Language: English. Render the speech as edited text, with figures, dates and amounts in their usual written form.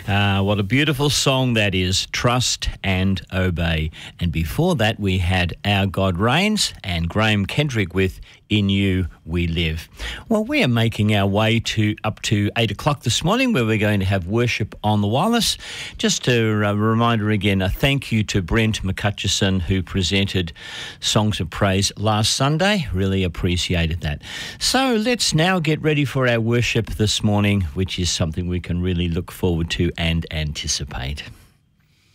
What a beautiful song that is, Trust and Obey. And before that, we had Our God Reigns and Graham Kendrick with In You We Live. Well, we are making our way up to 8 o'clock this morning, where we're going to have worship on the wireless. Just a reminder again, a thank you to Brent McCutcheon, who presented Songs of Praise last Sunday. Really appreciated that. So let's now get ready for our worship this morning, which is something we can really look forward to and anticipate.